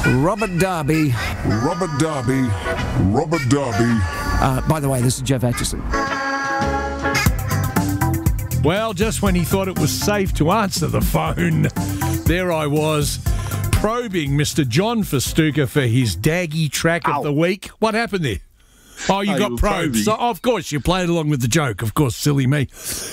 Robert Darby. Robert Darby. Robert Darby. By the way, this is Jeff Atchison. Well, just when he thought it was safe to answer the phone, there I was, probing Mr. John Festuca for his Daggy track of the week. What happened there? Oh, you got probed. So, of course, you played along with the joke. Of course, silly me.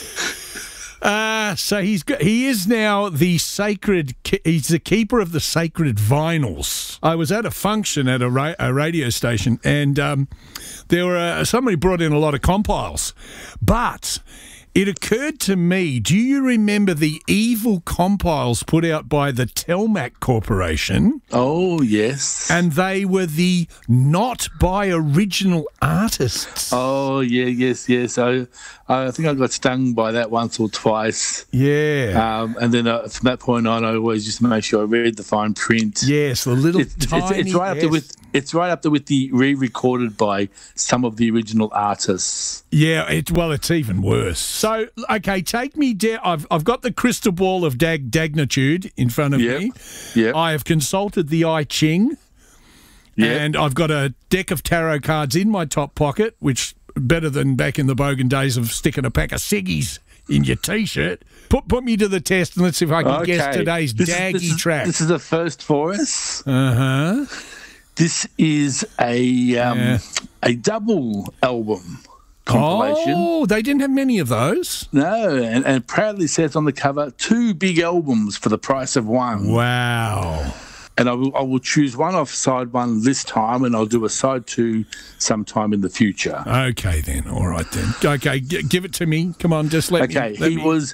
So he is now the sacred. He's the keeper of the sacred vinyls. I was at a function at a radio station, and there were somebody brought in a lot of compiles, but it occurred to me, do you remember the evil compiles put out by the Telmac Corporation? Oh, yes. And they were the not by original artists. Oh, yeah, yes. I think I got stung by that once or twice. Yeah. And then from that point on, I always just make sure I read the fine print. Yes, the little tiny... It's right up there with... It's right up there with the re-recorded by some of the original artists. Yeah, it's even worse. So, okay, take me down. I've got the crystal ball of Dagnitude in front of me. Yeah. I have consulted the I Ching. And I've got a deck of tarot cards in my top pocket, which better than back in the bogan days of sticking a pack of ciggies in your T-shirt. Put me to the test and let's see if I can guess today's Daggy track. This is a first for us. Uh-huh. This is a double album compilation. Oh, they didn't have many of those. No, and it proudly says on the cover, 2 big albums for the price of one. Wow. And I will choose one off side one this time, and I'll do a side 2 sometime in the future. Okay, then. All right, then. Okay, give it to me. Come on, just let me. Okay, he was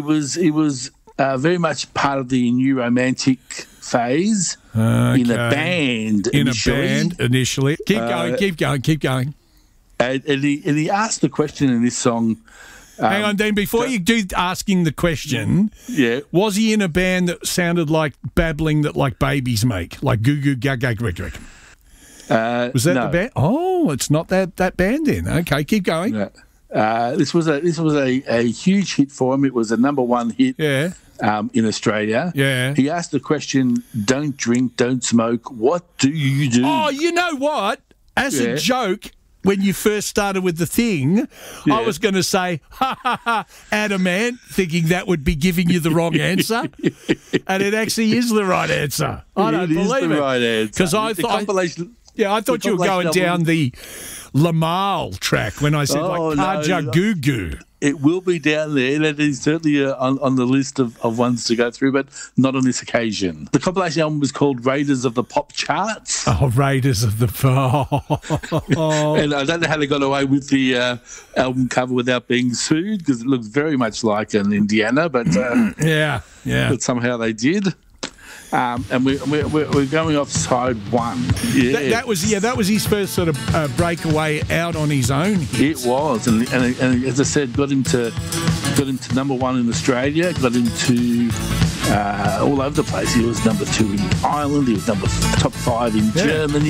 very much part of the new romantic phase in a band initially. Keep going. And he asked the question in this song. Hang on, Dean, before you do asking the question, was he in a band that sounded like babbling that like babies make, like goo goo gaga grig? Was that the band? Oh, it's not that band then. Okay, keep going. No. This was a huge hit for him. It was a number 1 hit. Yeah. In Australia. Yeah. He asked the question, don't drink, don't smoke, what do you do? Oh, you know what? As a joke, when you first started with the thing, I was going to say, ha, ha, ha, adamant, thinking that would be giving you the wrong answer. And it actually is the right answer. I don't believe it. It is the right answer. Because I thought you were going down the Lamal track when I said Kaja Goo Goo. It will be down there. That is certainly on the list of ones to go through, but not on this occasion. The compilation album was called Raiders of the Pop Charts. Oh, Raiders of the Pop. And I don't know how they got away with the album cover without being sued, because it looks very much like an Indiana, but yeah. But somehow they did. And we're going off side 1. Yeah. That was his first sort of breakaway out on his own hits. It was, and as I said, got him to number 1 in Australia, got him to all over the place. He was number 2 in Ireland. He was top 5 in Germany.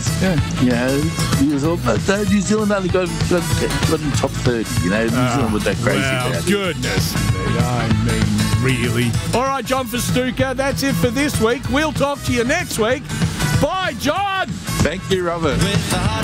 He was all. But New Zealand only got him top 30. You know, New Zealand was that crazy. Wow, goodness me! I mean, really. All right, John Festuca, that's it for this week. We'll talk to you next week. Bye, John. Thank you, Robert.